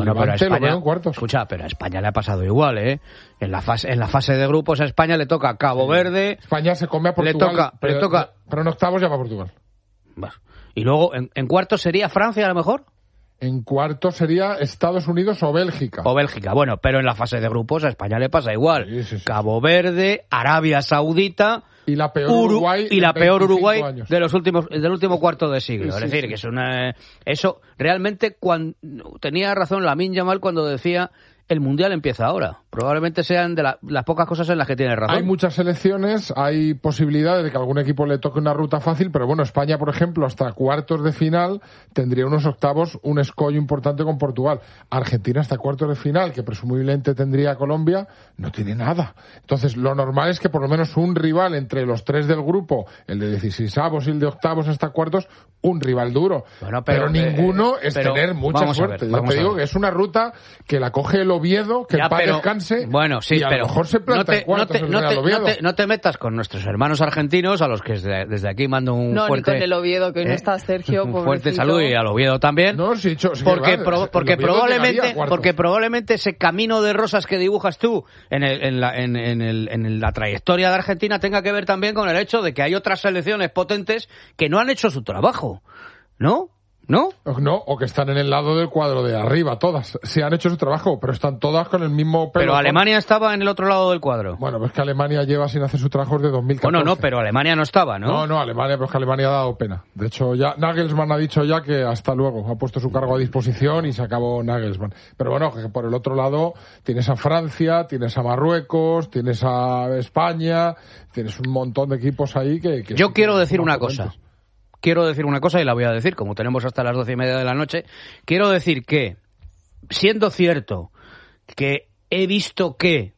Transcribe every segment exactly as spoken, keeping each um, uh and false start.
bueno, pero a España, lo veo en cuartos. Escucha, pero a España le ha pasado igual, ¿eh? En la fase, en la fase de grupos a España le toca Cabo Verde. España se come a Portugal. Le toca, pero, le toca... pero en octavos ya va a Portugal. Bueno, y luego, en, en cuartos sería Francia a lo mejor. En cuartos sería Estados Unidos o Bélgica. O Bélgica, bueno, pero en la fase de grupos a España le pasa igual. Sí, sí, sí. Cabo Verde, Arabia Saudita... Y la peor Uru- Uruguay y la peor Uruguay años. de los últimos del último cuarto de siglo. Sí, es sí, decir, sí. que es una eso realmente cuando tenía razón Lamine Yamal cuando decía el mundial empieza ahora. Probablemente sean de la, las pocas cosas en las que tiene razón. Hay muchas selecciones, hay posibilidades de que algún equipo le toque una ruta fácil, pero bueno, España, por ejemplo, hasta cuartos de final tendría unos octavos, un escollo importante con Portugal. Argentina hasta cuartos de final, que presumiblemente tendría Colombia, no tiene nada. Entonces, lo normal es que por lo menos un rival entre los tres del grupo, el de dieciseisavos y el de octavos hasta cuartos, un rival duro. Bueno, pero, pero, ninguno eh, es pero tener mucha vamos a suerte. ver, Yo vamos te a digo ver. que es una ruta que la coge el Oviedo, que Ya, el paz pero- descanse, bueno, sí, y a pero lo mejor se planta no te, en cuartos no te, el no Real te- Oviedo. no te- no te metas con nuestros hermanos argentinos, a los que desde, desde aquí mando un No, fuerte... ni con el Oviedo, que hoy no ¿eh? está Sergio, un pobrecito. fuerte saludo y al Oviedo también. No, sí, cho- sí, porque vale, pro- el porque Oviedo llegaría probablemente a cuartos. porque probablemente ese camino de rosas que dibujas tú en, el- en, la, en, en el- en la trayectoria de Argentina tenga que ver también con el hecho de que hay otras selecciones potentes que no han hecho su trabajo, ¿no? ¿No? No, o que están en el lado del cuadro de arriba, todas. Sí han hecho su trabajo, pero están todas con el mismo pelo. Pero Alemania estaba en el otro lado del cuadro. Bueno, pues que Alemania lleva sin hacer su trabajo desde dos mil catorce. Bueno, no, pero Alemania no estaba, ¿no? No, no, Alemania, pero es que Alemania ha dado pena. De hecho, ya Nagelsmann ha dicho ya que hasta luego, ha puesto su cargo a disposición y se acabó Nagelsmann. Pero bueno, que por el otro lado tienes a Francia, tienes a Marruecos, tienes a España, tienes un montón de equipos ahí que... que Yo sí, quiero que decir son una potentes. cosa. Quiero decir una cosa y la voy a decir, como tenemos hasta las doce y media de la noche. Quiero decir que, siendo cierto que he visto que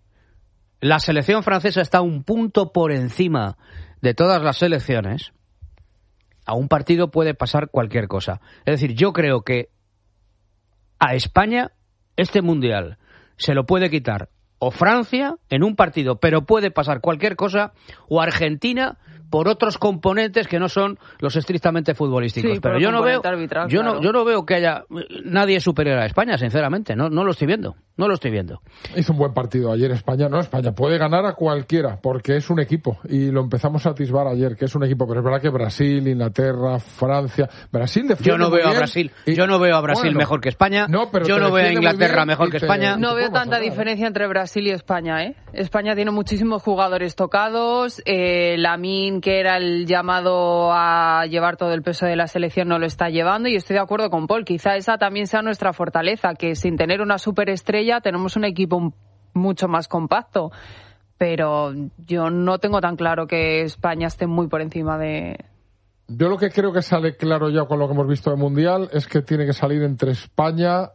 la selección francesa está un punto por encima de todas las selecciones, a un partido puede pasar cualquier cosa. Es decir, yo creo que a España este mundial se lo puede quitar o Francia en un partido, pero puede pasar cualquier cosa, o Argentina por otros componentes que no son los estrictamente futbolísticos. Sí, pero por yo no veo, componente arbitral, yo no, claro. yo no veo que haya nadie superior a España, sinceramente. No, no lo estoy viendo, no lo estoy viendo. Hizo un buen partido ayer España. No, España puede ganar a cualquiera, porque es un equipo. Y lo empezamos a atisbar ayer, que es un equipo. Pero es verdad que Brasil, Inglaterra, Francia... Brasil defiende Yo no muy veo a bien Brasil, y- yo no veo a Brasil Bueno, mejor que España. no, pero yo te no veo a defiende muy Inglaterra bien mejor y que te- España. No te veo puede tanta pasar, diferencia entre Brasil y España, ¿eh? España tiene muchísimos jugadores tocados. Eh, Lamine, que era el llamado a llevar todo el peso de la selección, no lo está llevando. Y estoy de acuerdo con Paul. Quizá esa también sea nuestra fortaleza, que sin tener una superestrella tenemos un equipo un- mucho más compacto. Pero yo no tengo tan claro que España esté muy por encima de... Yo lo que creo que sale claro ya con lo que hemos visto de Mundial es que tiene que salir entre España,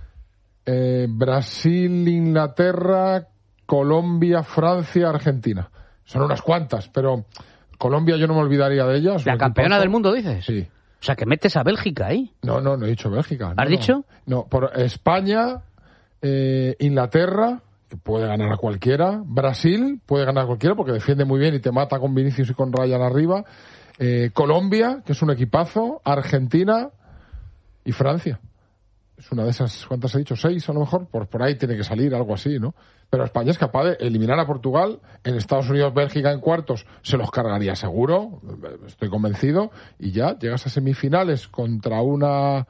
eh, Brasil, Inglaterra, Colombia, Francia, Argentina. Son unas cuantas, pero Colombia yo no me olvidaría de ellas. La un campeona equipazo. del mundo, dices. Sí. O sea, que metes a Bélgica ahí. No, no, no he dicho Bélgica. ¿Has no, dicho? No, por España, eh, Inglaterra, que puede ganar a cualquiera. Brasil puede ganar a cualquiera porque defiende muy bien y te mata con Vinicius y con Ryan arriba. Eh, Colombia, que es un equipazo. Argentina y Francia. Es una de esas, ¿cuántas he dicho? Seis a lo mejor. Por, por ahí tiene que salir algo así, ¿no? Pero España es capaz de eliminar a Portugal. En Estados Unidos, Bélgica en cuartos se los cargaría seguro. Estoy convencido. Y ya llegas a semifinales contra una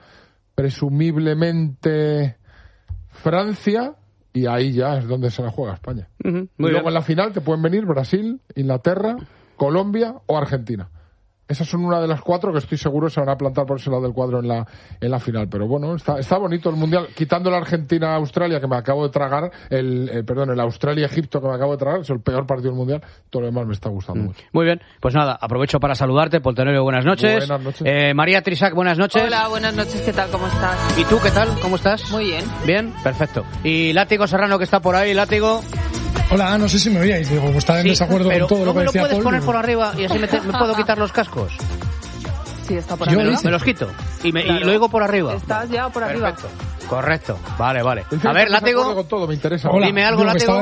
presumiblemente Francia. Y ahí ya es donde se la juega España. Uh-huh, y muy luego bien. en la final te pueden venir Brasil, Inglaterra, Colombia o Argentina. Esas son una de las cuatro que estoy seguro se van a plantar por ese lado del cuadro en la en la final. Pero bueno, está está bonito el Mundial. Quitando la Argentina-Australia, que me acabo de tragar, el eh, perdón, el Australia-Egipto, que me acabo de tragar, es el peor partido del Mundial, todo lo demás me está gustando mucho. Muy bien, pues nada, aprovecho para saludarte, Poltenero, buenas noches. Buenas noches. Eh, María Trisac, buenas noches. Hola, buenas noches, ¿qué tal? ¿Cómo estás? ¿Y tú qué tal? ¿Cómo estás? Muy bien. Bien, perfecto. Y Látigo Serrano, que está por ahí, Látigo. Hola, no sé si me oíais, digo, como estaba en Sí, desacuerdo pero con todo ¿no lo que me lo decía puedes Paul, poner digo, por arriba y así me, te- me puedo quitar los cascos? Sí, está por Yo arriba. hice. Me los quito y, me, Claro. y lo digo por arriba. Estás ya por arriba. Perfecto. Correcto. Vale, vale. Estoy A ver, en desacuerdo Látigo. con todo, me interesa. Hola, Dime algo, digo que Látigo. estaba,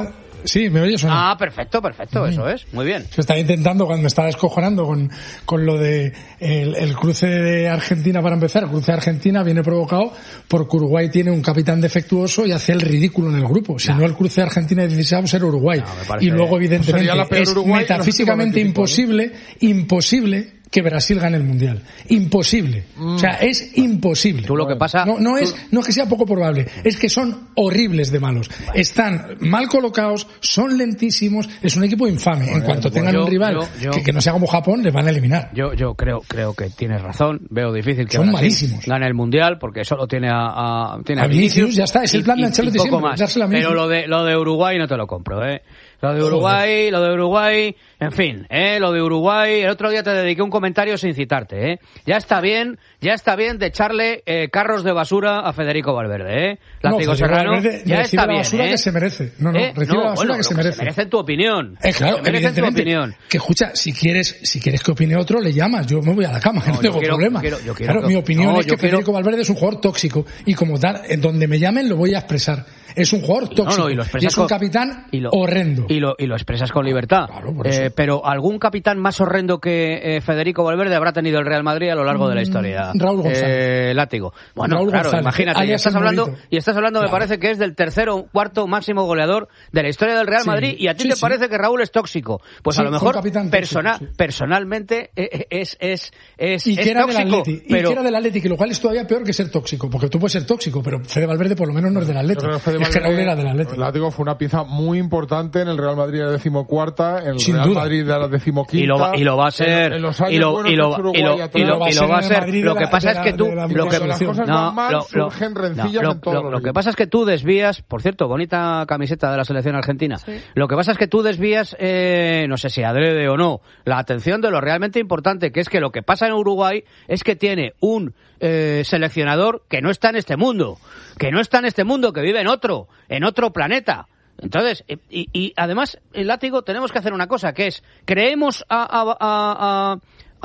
Sí, ¿me oyes o no? Ah, perfecto, perfecto, mm. eso es. Muy bien. Se estaba intentando, cuando me estaba descojonando con, con lo de el, el cruce de Argentina para empezar. El cruce de Argentina viene provocado porque Uruguay tiene un capitán defectuoso y hace el ridículo en el grupo. Si no, no el cruce de Argentina y dieciséis era Uruguay. No, y luego, evidentemente, es Uruguay, metafísicamente imposible, imposible que Brasil gane el Mundial. Imposible. Mm. O sea, es imposible. Tú lo que pasa... No, no, tú... es, no es que sea poco probable, es que son horribles de malos. Vale. Están mal colocados, son lentísimos, es un equipo infame. Bueno, en cuanto tengan yo, un rival yo, yo, que, que no sea como Japón, les van a eliminar. Yo yo creo creo que tienes razón. Veo difícil que son Brasil malísimos. Gane el Mundial porque solo tiene a, a, tiene a Vinicius. Ya está, es el plan y, de Ancelotti siempre, más. dársela a Pero lo de, lo de Uruguay no te lo compro, ¿eh? Lo de Uruguay, Joder. lo de Uruguay, en fin, ¿eh? Lo de Uruguay, el otro día te dediqué un comentario sin citarte, ¿eh? Ya está bien, ya está bien de echarle eh, carros de basura a Federico Valverde, ¿eh? Látigo no, Serrano, Valverde, ya está la bien, basura ¿eh? que se merece. No, no, ¿Eh? recibe no, la basura bueno, que se que merece. Se merece en tu opinión. Eh, claro, se merece en tu opinión. Que escucha, si quieres, si quieres que opine otro, le llamas. Yo me voy a la cama, no, no tengo quiero, problema. Yo quiero, yo quiero, claro, mi opinión no, es que quiero... Federico Valverde es un jugador tóxico y como tal, en donde me llamen lo voy a expresar. Es un jugador tóxico. No, no, y, lo y es un con... capitán y lo, horrendo. Y lo, y lo expresas con libertad. Claro, por eso. Eh, pero algún capitán más horrendo que eh, Federico Valverde habrá tenido el Real Madrid a lo largo de la historia. Raúl González. Eh, látigo. Bueno, Raúl claro, González. imagínate. Y estás hablando, y estás hablando claro. me parece que es del tercero o cuarto máximo goleador de la historia del Real sí. Madrid y a ti sí, te sí. parece que Raúl es tóxico. Pues sí, a lo mejor persona, tóxico, sí. personalmente es es es, y que es era tóxico. Del Atleti, pero... Y que era del Atleti, lo cual es todavía peor que ser tóxico, porque tú puedes ser tóxico, pero Fede Valverde por lo menos no es del Atleti. Es Valverde, que Raúl era del Atleti. El Látigo fue una pieza muy importante en el Real Madrid de la decimocuarta, en el Sin Real duda. Madrid de la decimoquinta. Y lo va, y lo va a ser. En, en los años y lo, buenos y lo, de Uruguay, y lo, y lo, y lo, y lo va a ser. Lo que pasa es que tú. Lo que las cosas van mal, lo, surgen rencillas no, en todos lo, los lo que pasa es que tú desvías, por cierto, bonita camiseta de la selección argentina. Sí. Lo que pasa es que tú desvías, eh, no sé si adrede o no, la atención de lo realmente importante, que es que lo que pasa en Uruguay es que tiene un eh, seleccionador que no está en este mundo, que no está en este mundo, que vive en otro, en otro planeta. Entonces, y, y además, el Látigo, tenemos que hacer una cosa, que es, ¿creemos a, a, a,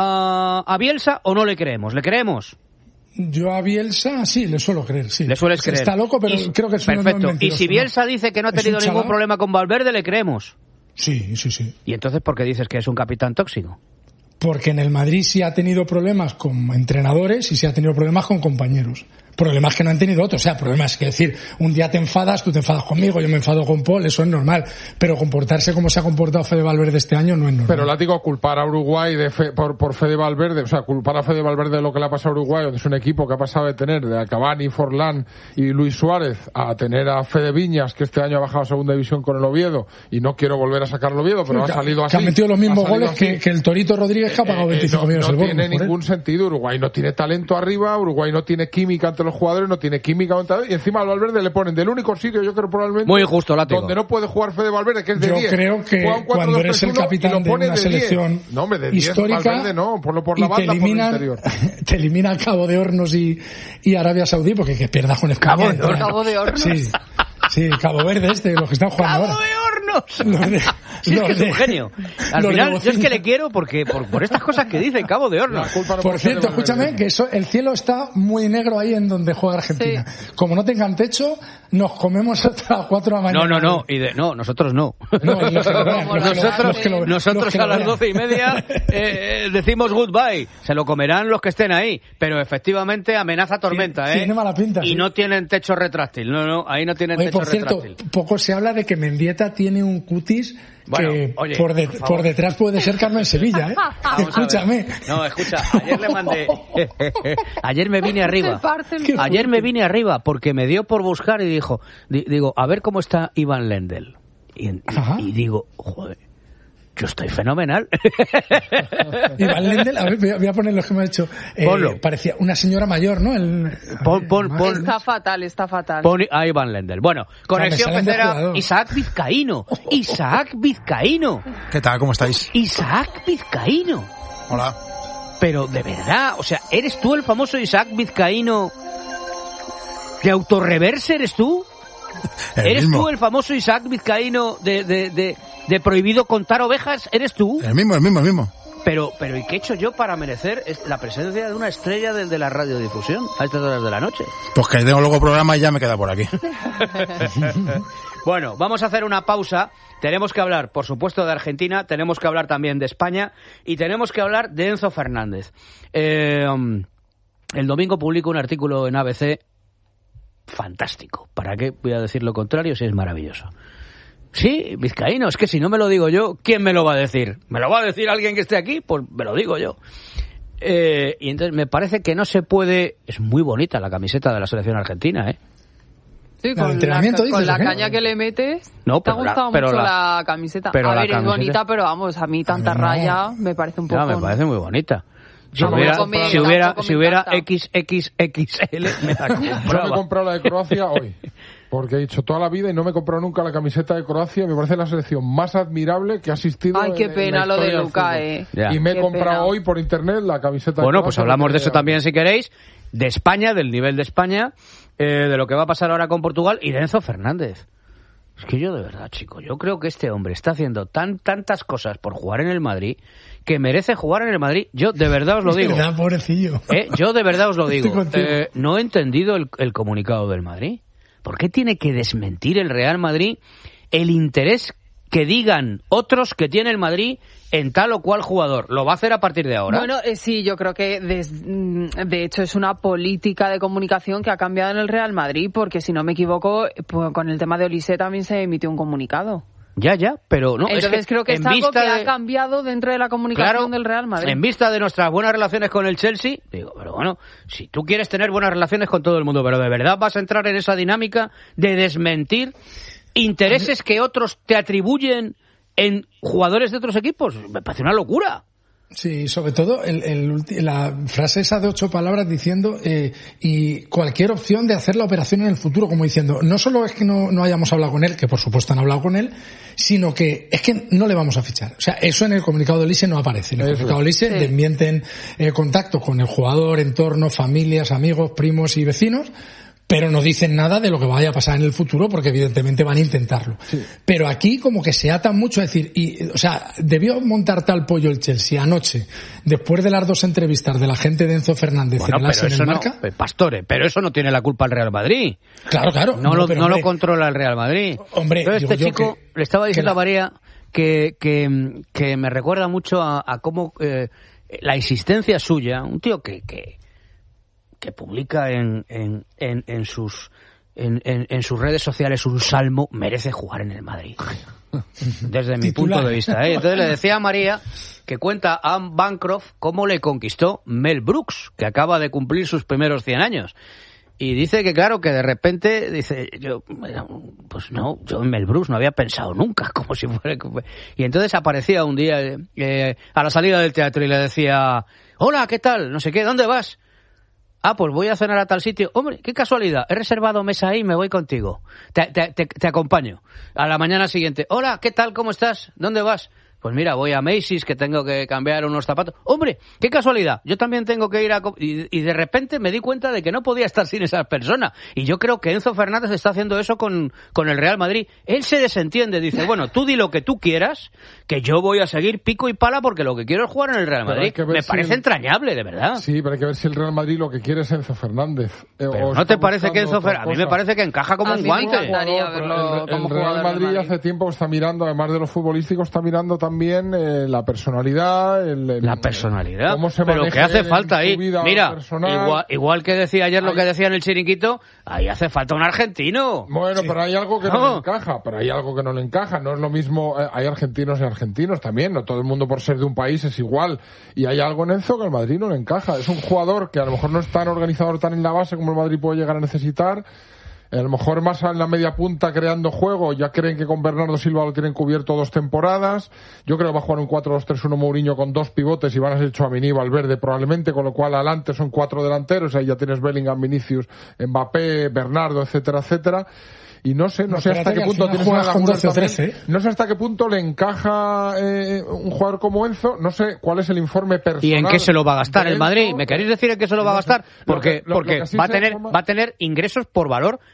a, a Bielsa o no le creemos? ¿Le creemos? Yo a Bielsa sí, le suelo creer, sí. Le sueles creer. Está loco, pero y, creo que es un perfecto. Y si Bielsa no. dice que no ha tenido ningún problema con Valverde, ¿le creemos? Sí, sí, sí. ¿Y entonces por qué dices que es un capitán tóxico? Porque en el Madrid sí ha tenido problemas con entrenadores y sí ha tenido problemas con compañeros. Problemas que no han tenido otros. O sea, problemas que decir, un día te enfadas, tú te enfadas conmigo, yo me enfado con Paul, eso es normal. Pero comportarse como se ha comportado Fede Valverde este año no es normal. Pero Látigo, culpar a Uruguay de fe, por, por Fede Valverde, o sea, culpar a Fede Valverde de lo que le ha pasado a Uruguay, donde es un equipo que ha pasado de tener de Cavani, Forlán y Luis Suárez a tener a Fede Viñas, que este año ha bajado a segunda división con el Oviedo, y no quiero volver a sacar el Oviedo, pero sí, ha salido así. Que ha metido los mismos goles que, que el Torito Rodríguez, que ha pagado veinticinco millones eh, eh, no, no el tiene ningún sentido. Uruguay no tiene talento arriba, Uruguay no tiene química entre los jugadores, no tiene química y encima al Valverde le ponen del único sitio, yo creo probablemente muy injusto, Látigo, donde no puede jugar Fede Valverde, que es de yo diez. Yo creo que cuando eres el capitán de una de selección no, hombre, de histórica diez, Valverde no, por, por la y banda, te eliminan, por el interior. Te eliminan Cabo de Hornos y, y Arabia Saudí, porque que pierdas con España. Cabo de, Cabo de Hornos. Sí, sí, Cabo Verde este, los que están jugando Cabo ahora. De Hornos. Los de, sí, es que de, es un genio. Al final, yo es que le quiero porque por, por estas cosas que dice Cabo de Hornos. No por cierto, escúchame, que eso, el cielo está muy negro ahí en donde juega Argentina. Sí. Como no tengan techo, nos comemos hasta las cuatro de la mañana. No, no, no, y de, no, nosotros no. no los que lo vean, los nosotros los que lo, nosotros los que a las doce y media eh, decimos goodbye. Se lo comerán los que estén ahí, pero efectivamente amenaza tormenta, sí, ¿eh? Tiene mala pinta. Y sí. no tienen techo retráctil. No, no, ahí no tienen Oye, techo por cierto, retráctil. Poco se habla de que Mendieta tiene un cutis bueno, que oye, por, de, por, por detrás puede ser Carmen Sevilla, ¿eh? Escúchame. No, escucha, ayer le mandé... ayer me vine arriba. Ayer me vine arriba porque me dio por buscar y dijo, di, digo, a ver cómo está Iván Lendl. Y, y, y digo, joder, yo estoy fenomenal. Iván Lendl, a ver, voy a, voy a poner lo que me ha hecho. Eh, parecía una señora mayor, ¿no? El, pon, pon, pon, está fatal, está fatal. Pon a Iván Lendl. Bueno, conexión pecera, Isaac Vizcaíno. Isaac Vizcaíno. ¿Qué tal? ¿Cómo estáis? Isaac Vizcaíno. Hola. Pero de verdad, o sea, ¿eres tú el famoso Isaac Vizcaíno de Autorreverse? ¿Eres tú? ¿Eres mismo. tú el famoso Isaac Vizcaíno de, de, de, de Prohibido Contar Ovejas? ¿Eres tú? El mismo, el mismo, el mismo. Pero, pero ¿y qué he hecho yo para merecer la presencia de una estrella de, de la radiodifusión a estas horas de la noche? Pues que tengo luego programa y ya me queda por aquí. Bueno, vamos a hacer una pausa tenemos que hablar, por supuesto, de Argentina, tenemos que hablar también de España y tenemos que hablar de Enzo Fernández. Eh, el domingo publico un artículo en A B C fantástico. ¿Para qué voy a decir lo contrario si es maravilloso? Sí, vizcaíno, es que si no me lo digo yo, ¿quién me lo va a decir? ¿Me lo va a decir alguien que esté aquí? Pues me lo digo yo. Eh, y entonces me parece que no se puede... Es muy bonita la camiseta de la selección argentina, ¿eh? Sí, con la, con la caña que le metes, no, te ha gustado la, mucho la, la camiseta. Pero a la ver, camiseta, es bonita, pero vamos, a mí tanta no. raya me parece un poco... No, me parece muy bonita. Si no, hubiera, comer, si hubiera, si hubiera equis equis equis ele, me la compraba. Yo me he comprado la de Croacia hoy, porque he dicho toda la vida y no me he comprado nunca la camiseta de Croacia. Me parece la selección más admirable que ha asistido. Ay, qué en, pena en la lo de Luka, eh. Y me he qué comprado pena. hoy por internet la camiseta de Bueno, Croacia. pues hablamos de eso también si queréis, de España, del nivel de España, eh, de lo que va a pasar ahora con Portugal y de Enzo Fernández. Es que yo de verdad, chico, yo creo que este hombre está haciendo tan tantas cosas por jugar en el Madrid que merece jugar en el Madrid. Yo de verdad os lo digo. ¿Verdad, pobrecillo? ¿Eh? Yo de verdad os lo digo. Eh, no he entendido el, el comunicado del Madrid. ¿Por qué tiene que desmentir el Real Madrid el interés que digan otros que tiene el Madrid en tal o cual jugador? ¿Lo va a hacer a partir de ahora? Bueno, eh, sí, yo creo que des, de hecho es una política de comunicación que ha cambiado en el Real Madrid, porque si no me equivoco, pues, con el tema de Olise también se emitió un comunicado. Ya, ya, pero no. Entonces es que creo que es algo que de... ha cambiado dentro de la comunicación claro, del Real Madrid. En vista de nuestras buenas relaciones con el Chelsea, digo, pero bueno, si tú quieres tener buenas relaciones con todo el mundo, pero ¿de verdad vas a entrar en esa dinámica de desmentir intereses que otros te atribuyen en jugadores de otros equipos? Me parece una locura. Sí, sobre todo el, el, la frase esa de ocho palabras diciendo eh, y cualquier opción de hacer la operación en el futuro, como diciendo, no solo es que no, no hayamos hablado con él, que por supuesto han hablado con él, sino que es que no le vamos a fichar. O sea, eso en el comunicado de Olise no aparece. En el comunicado de Olise sí. desmienten eh, contacto con el jugador, entorno, familias, amigos, primos y vecinos, pero no dicen nada de lo que vaya a pasar en el futuro, porque evidentemente van a intentarlo. Sí. Pero aquí como que se atan mucho a decir, y, o sea, debió montar tal pollo el Chelsea anoche, después de las dos entrevistas de la gente de Enzo Fernández bueno, en el As en el Marca. No, Pastore, pero eso no tiene la culpa el Real Madrid. Claro, claro. No, no, lo, no lo controla el Real Madrid. Hombre, Entonces este chico, que, le estaba diciendo la... a María que, que, que me recuerda mucho a, a cómo eh, la insistencia suya, un tío que... que que publica en, en, en, en sus en, en, en sus redes sociales un salmo, merece jugar en el Madrid. Desde mi punto de vista, ¿eh? Entonces le decía a María que cuenta a Anne Bancroft cómo le conquistó Mel Brooks, que acaba de cumplir sus primeros cien años. Y dice que, claro, que de repente, dice, yo, pues no, yo en Mel Brooks no había pensado nunca, como si fuera... Y entonces aparecía un día eh, a la salida del teatro y le decía, hola, ¿qué tal? No sé qué, ¿dónde vas? Ah, pues voy a cenar a tal sitio. Hombre, qué casualidad. He reservado mesa ahí y me voy contigo. Te, te, te, te acompaño. A la mañana siguiente. Hola, ¿qué tal? ¿Cómo estás? ¿Dónde vas? Pues mira, voy a Macy's, que tengo que cambiar unos zapatos. Hombre, qué casualidad. Yo también tengo que ir a... Y, y de repente me di cuenta de que no podía estar sin esa persona. Y yo creo que Enzo Fernández está haciendo eso con, con el Real Madrid. Él se desentiende. Dice, bueno, tú di lo que tú quieras, que yo voy a seguir pico y pala porque lo que quiero es jugar en el Real Madrid. Me si parece el... entrañable, de verdad. Sí, pero hay que ver si el Real Madrid lo que quiere es Enzo Fernández. Eh, pero ¿no te parece que Enzo Fernández? A mí me parece que encaja como a un guante. Me encantaría verlo el, como el Real Madrid, Madrid hace tiempo está mirando, además de los futbolísticos, está mirando también... Eh, la personalidad, el, el, la personalidad, cómo se pero que hace falta ahí. Mira, personal. igual, igual que decía ayer lo que decía en el Chiringuito, ahí hace falta un argentino. Bueno, sí. Pero hay algo que no, no le encaja, pero hay algo que no le encaja. No es lo mismo, eh, hay argentinos y argentinos también, no todo el mundo por ser de un país es igual. Y hay algo en Enzo que al Madrid no le encaja. Es un jugador que a lo mejor no es tan organizador, tan en la base como el Madrid puede llegar a necesitar. A lo mejor más en la media punta creando juego, ya creen que con Bernardo Silva lo tienen cubierto dos temporadas. Yo creo que va a jugar un cuatro dos tres uno Mourinho con dos pivotes y van a ser Tchouaméni y Valverde probablemente, con lo cual adelante son cuatro delanteros, ahí ya tienes Bellingham, Vinicius, Mbappé, Bernardo, etcétera, etcétera. Y no sé, no, no sé hasta qué punto tiene con doce o trece, ¿eh? No sé hasta qué punto le encaja eh, un jugador como Enzo, no sé cuál es el informe personal. ¿Y en qué se lo va a gastar el Madrid? ¿Me queréis decir en qué se lo va a gastar? Porque, lo que, lo, porque lo va a tener, forma... va a tener ingresos por valor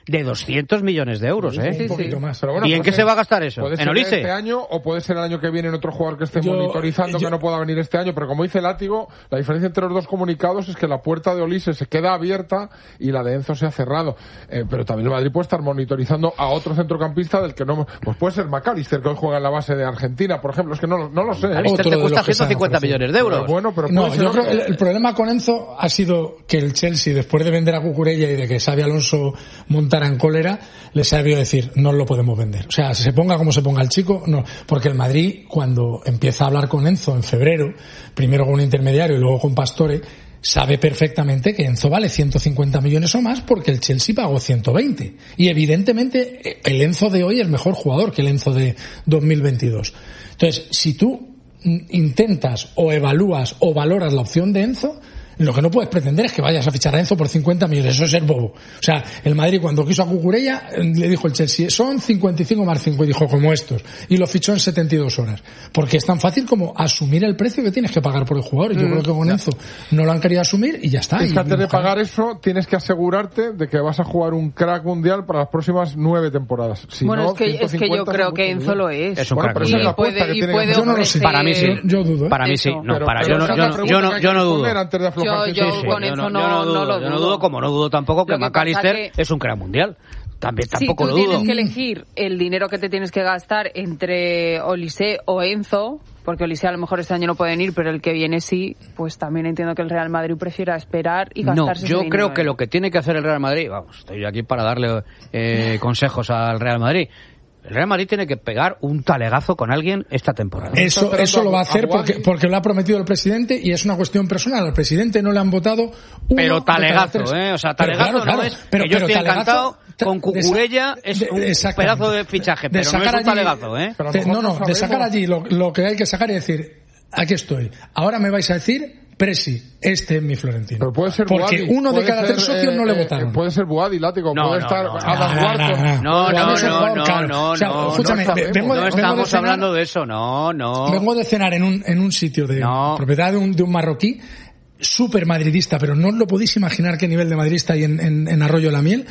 de doscientos millones de euros, ¿eh? Sí, un poquito más. Pero bueno, ¿Y en puede qué ser- se va a gastar eso? Puede ¿En ser Olise? este año o puede ser el año que viene en otro jugador que esté Yo- monitorizando yo- que no pueda venir este año. Pero como dice Látigo, la diferencia entre los dos comunicados es que la puerta de Olise se queda abierta y la de Enzo se ha cerrado. Eh, pero también el Madrid puede estar monitorizando a otro centrocampista del que no... Pues puede ser McAllister, que hoy juega en la base de Argentina, por ejemplo. Es que no, no lo sé. ¿eh? Alistair Otro te de cuesta los que se han ciento cincuenta ofrecido. millones de euros. Pero bueno, pero No, puede ser yo creo otro. que el, el problema con Enzo ha sido que el Chelsea, después de vender a Cucurella y de que Xabi Alonso montara en cólera, le sabió decir, no lo podemos vender. O sea, se ponga como se ponga el chico, no. Porque el Madrid, cuando empieza a hablar con Enzo en febrero, primero con un intermediario y luego con Pastore, sabe perfectamente que Enzo vale ciento cincuenta millones o más porque el Chelsea pagó ciento veinte. Y evidentemente el Enzo de hoy es mejor jugador que el Enzo de dos mil veintidós. Entonces, si tú intentas o evalúas o valoras la opción de Enzo, lo que no puedes pretender es que vayas a fichar a Enzo por cincuenta millones. Eso es ser bobo. O sea, el Madrid cuando quiso a Cucurella le dijo el Chelsea, son cincuenta y cinco más cinco, y dijo, como estos. Y lo fichó en setenta y dos horas. Porque es tan fácil como asumir el precio que tienes que pagar por el jugador. Y yo Mm, creo que con ya. Enzo no lo han querido asumir y ya está. Es Y que antes de ojalá. pagar eso, tienes que asegurarte de que vas a jugar un crack mundial para las próximas nueve temporadas. Si bueno, no, es, que, es que yo ciento cincuenta creo son que muchos Enzo lo millones. es. Es un Bueno, crack pero esa es y la apuesta puede, que y tiene puede que Yo no lo sé. ofrecer- Para mí sí. Yo dudo, ¿eh? Para mí sí. Eso. No, Pero- para, pero yo, no, esa es yo, la no, pregunta yo, no, que hay yo que no dudo. responder antes de aflojar Yo- ese yo discurso. con yo Enzo no, no- yo no dudo, no lo yo no dudo. dudo, como no dudo tampoco que Lo que pasa McAllister que- es un crack mundial. También Si tampoco tú lo tienes dudo. que elegir el dinero que te tienes que gastar entre Olise o Enzo, porque Olise a lo mejor este año no pueden ir, pero el que viene sí, pues también entiendo que el Real Madrid prefiera esperar y No, gastarse ese yo dinero creo en que él. lo que tiene que hacer el Real Madrid, vamos, estoy aquí para darle eh, consejos al Real Madrid. El Real Madrid tiene que pegar un talegazo con alguien esta temporada. Eso, Está eso lo va a hacer esperando a porque, Boadi. porque lo ha prometido el presidente y es una cuestión personal. Al presidente no le han votado uno Pero de talegazo, cada tres. ¿eh? O sea, Pero talegazo claro, claro. no es Pero- que yo pero estoy talegazo encantado de con sa- Cucurella, es de- un exactamente. pedazo de fichaje, De pero no sacar es un allí- talegazo, ¿eh? Pero a lo de- mejor no, no, no de sabemos. sacar allí lo, lo que hay que sacar y decir, aquí estoy. Ahora me vais a decir, Presi, este es mi Florentino. Pero puede ser Porque Boadi, uno de puede cada ser, tres socios eh, no le eh, votaron. Puede ser Boadi, Látigo, No, puede no, estar no, no, Adam no, Wharton. no, no. No, no, Boadi es un no, jugador no, caro. no, O sea, no, escúchame, no sabemos. vengo de- No vengo de estamos cenar- hablando de eso, no, no. Vengo de cenar en un, en un sitio de No. propiedad de un, de un marroquí súper madridista, pero no os lo podéis imaginar qué nivel de madridista hay en, en, en Arroyo la Miel.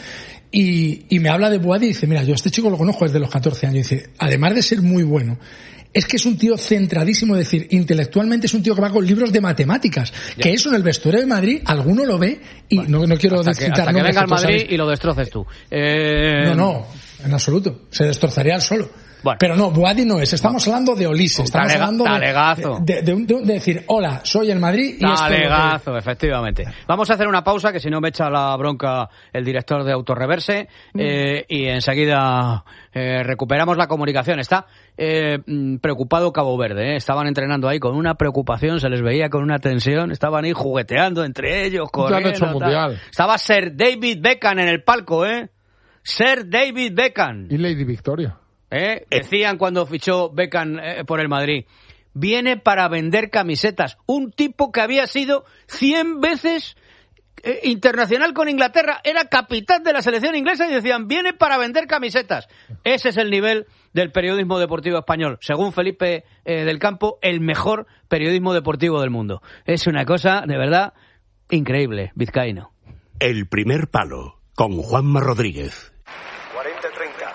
Y, y me habla de Boadi y dice, mira, yo a este chico lo conozco desde los catorce años. Y dice, además de ser muy bueno, es que es un tío centradísimo, es decir, intelectualmente es un tío que va con libros de matemáticas. Ya. Que eso en el vestuario de Madrid, alguno lo ve y no, no quiero Hasta que, citar hasta que nombres, venga al que tú Madrid sabes. y lo destroces tú. Eh, No, no, en absoluto. Se destrozaría al solo. Bueno. Pero no, Boadi no es. Estamos hablando de Olise. Estamos Talega- hablando de, talegazo. de, de un- de un- de decir, hola, soy el Madrid y esto es lo que- Talegazo, efectivamente. Vamos a hacer una pausa, que si no me echa la bronca el director de Autorreverse, eh, y enseguida eh, recuperamos la comunicación. Está eh, mm, preocupado Cabo Verde, ¿eh? Estaban entrenando ahí con una preocupación, se les veía con una tensión, estaban ahí jugueteando entre ellos, Ya han corriendo, hecho el tal. Mundial. Estaba Sir David Beckham en el palco, ¿eh? Sir David Beckham. Y Lady Victoria. ¿Eh? Decían cuando fichó Beckham eh, por el Madrid, viene para vender camisetas. Un tipo que había sido cien veces eh, internacional con Inglaterra, era capitán de la selección inglesa y decían, viene para vender camisetas. Ese es el nivel del periodismo deportivo español. Según Felipe eh, del Campo, el mejor periodismo deportivo del mundo. Es una cosa, de verdad, increíble, vizcaíno. El primer palo, con Juanma Rodríguez. cuarenta treinta.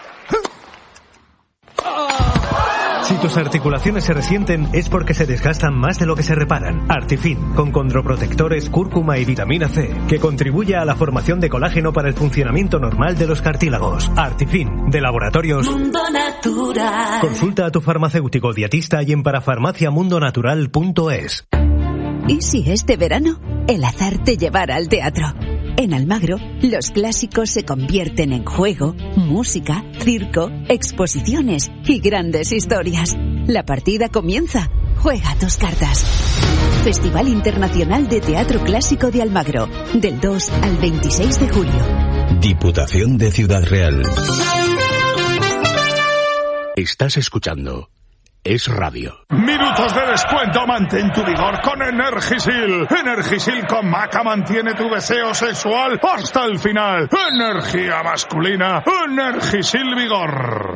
Si tus articulaciones se resienten es porque se desgastan más de lo que se reparan. Artifin, con condroprotectores, cúrcuma y vitamina C, que contribuye a la formación de colágeno para el funcionamiento normal de los cartílagos. Artifin, de Laboratorios Mundo Natural. Consulta a tu farmacéutico dietista y en parafarmaciamundonatural punto es. ¿Y si este verano el azar te llevara al teatro? En Almagro, los clásicos se convierten en juego, música, circo, exposiciones y grandes historias. La partida comienza. Juega tus cartas. Festival Internacional de Teatro Clásico de Almagro, del dos al veintiséis de julio. Diputación de Ciudad Real. Estás escuchando Es Radio. Minutos de descuento, mantén tu vigor con Energisil. Energisil con maca mantiene tu deseo sexual hasta el final. Energía masculina, Energisil Vigor.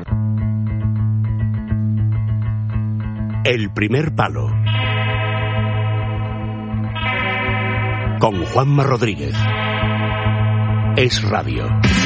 El primer palo. Con Juanma Rodríguez. Es Radio.